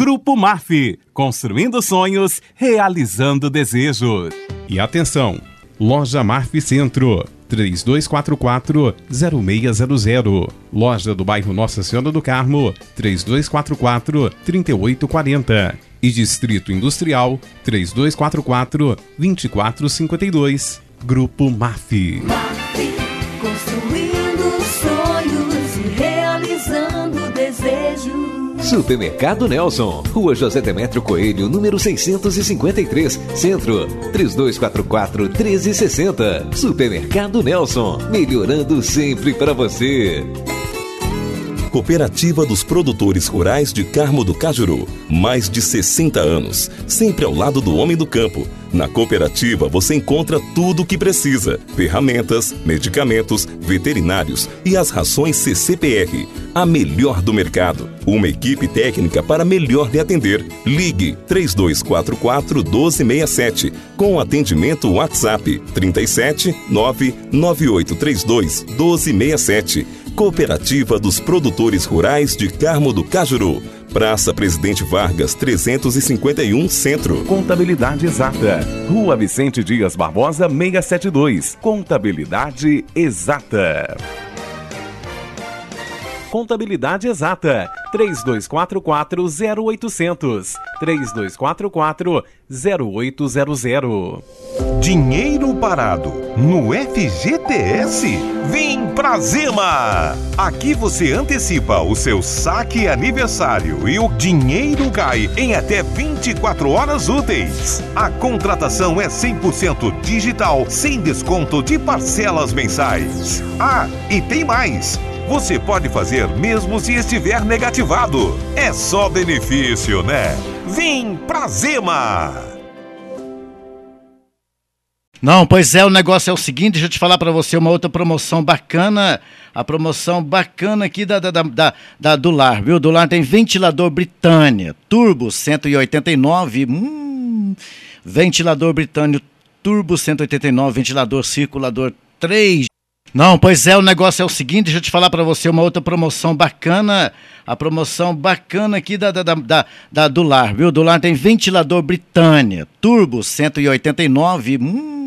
Grupo MAF, construindo sonhos, realizando desejos. E atenção, Loja MAF Centro, 3244-0600. Loja do bairro Nossa Senhora do Carmo, 3244-3840. E Distrito Industrial, 3244-2452. Grupo MAF. Construindo sonhos e realizando desejos. Supermercado Nelson, Rua José Demétrio Coelho, número 653, Centro, 3244-1360. Supermercado Nelson, melhorando sempre para você. Cooperativa dos Produtores Rurais de Carmo do Cajuru. Mais de 60 anos, sempre ao lado do homem do campo. Na cooperativa você encontra tudo o que precisa: ferramentas, medicamentos, veterinários e as rações CCPR, a melhor do mercado. Uma equipe técnica para melhor lhe atender. Ligue 3244-1267 com atendimento WhatsApp 37 99832 1267. Cooperativa dos Produtores Rurais de Carmo do Cajuru. Praça Presidente Vargas, 351, Centro. Contabilidade Exata. Rua Vicente Dias Barbosa, 672. Contabilidade Exata. Contabilidade Exata. 3244-0800. 3244-0800. Dinheiro parado no FGTS? Vem pra Zema! Aqui você antecipa o seu saque aniversário e o dinheiro cai em até 24 horas úteis. A contratação é 100% digital, sem desconto de parcelas mensais. Ah, e tem mais! Você pode fazer mesmo se estiver negativado. É só benefício, né? Vem pra Zema! Não, pois é, o negócio é o seguinte, deixa eu te falar para você uma outra promoção bacana, a promoção bacana aqui do Lar, viu? Do Lar tem ventilador Britânia, Turbo 189, ventilador Britânia Turbo 189, ventilador circulador 3. Não, pois é, o negócio é o seguinte, deixa eu te falar para você uma outra promoção bacana, a promoção bacana aqui do Lar, viu? Do Lar tem ventilador Britânia, Turbo 189,